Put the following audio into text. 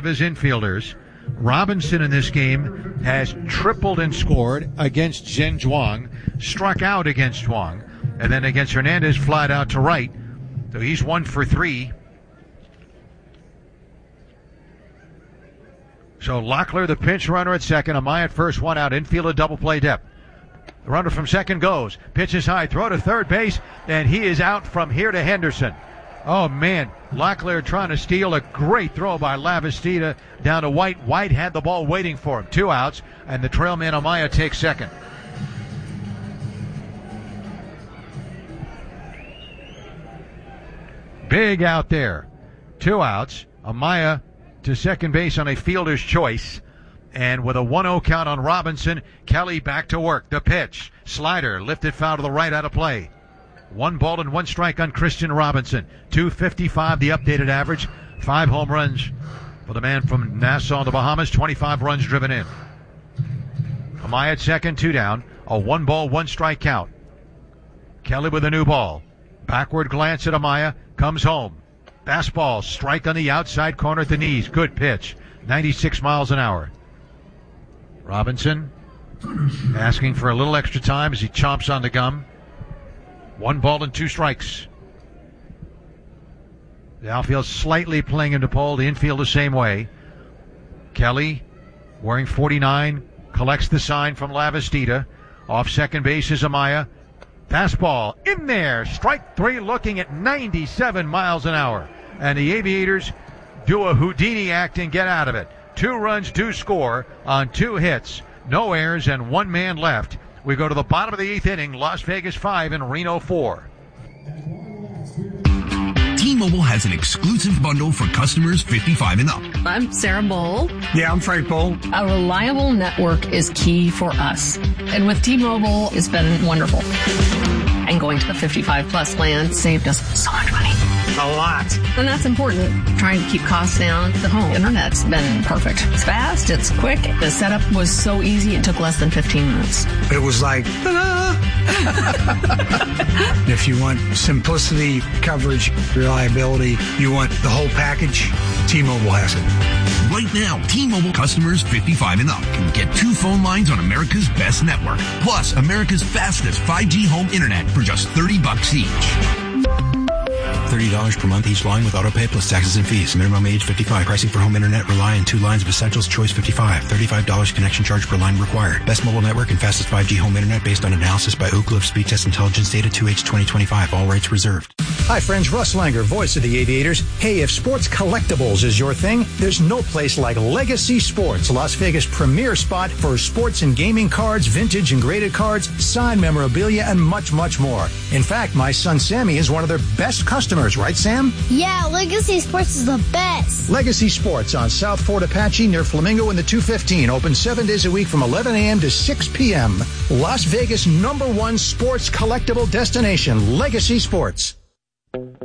his infielders. Robinson in this game has tripled and scored against Zhen Zhuang, struck out against Zhuang, and then against Hernandez flied out to right. So he's 1 for 3. So Locklear, the pinch runner at second. Amaya at first, one out. Infield, a double play depth. The runner from second goes. Pitches high, throw to third base, and he is out from here to Henderson. Oh, man. Locklear trying to steal. A great throw by Lavastida down to White. White had the ball waiting for him. 2 outs, and the trail man Amaya takes second. Big out there. 2 outs. Amaya to second base on a fielder's choice. And with a 1-0 count on Robinson, Kelly back to work. The pitch. Slider lifted foul to the right, out of play. 1 ball and 1 strike on Christian Robinson. 255 the updated average. 5 home runs for the man from Nassau, the Bahamas. 25 runs driven in. Amaya at second, 2 down. A 1 ball, 1 strike count. Kelly with a new ball. Backward glance at Amaya. Comes home. Fastball, strike on the outside corner at the knees. Good pitch. 96 miles an hour. Robinson asking for a little extra time as he chomps on the gum. 1 ball and 2 strikes. The outfield slightly playing him to pole. The infield the same way. Kelly, wearing 49, collects the sign from Lavastida. Off second base is Amaya. Fastball in there. Strike 3, looking at 97 miles an hour. And the Aviators do a Houdini act and get out of it. 2 runs do score on 2 hits. No errors and 1 man left. We go to the bottom of the 8th inning. Las Vegas 5 and Reno 4. T-Mobile has an exclusive bundle for customers 55 and up. I'm Sarah Bowl. Yeah, I'm Frank Bowl. A reliable network is key for us. And with T-Mobile, it's been wonderful. And going to the 55 plus plan saved us so much money. A lot. And that's important. Trying to keep costs down. The home internet's been perfect. It's fast. It's quick. The setup was so easy. It took less than 15 minutes. It was like, ta-da! If you want simplicity, coverage, reliability, you want the whole package, T-Mobile has it. Right now, T-Mobile customers 55 and up can get 2 phone lines on America's best network, plus America's fastest 5G home internet for just $30 each. $30 per month each line with autopay plus taxes and fees. Minimum age 55. Pricing for home internet rely on 2 lines of Essentials Choice 55. $35 connection charge per line required. Best mobile network and fastest 5G home internet based on analysis by Ookla of Speed Test Intelligence Data 2H 2025. All rights reserved. Hi friends, Russ Langer, voice of the Aviators. Hey, if sports collectibles is your thing, there's no place like Legacy Sports, Las Vegas' premier spot for sports and gaming cards, vintage and graded cards, signed memorabilia, and much, much more. In fact, my son Sammy is one of their best customers, right Sam? Yeah, Legacy Sports is the best. Legacy Sports on South Fort Apache near Flamingo in the 215. Open 7 days a week from 11 a.m. to 6 p.m. Las Vegas' #1 sports collectible destination, Legacy Sports.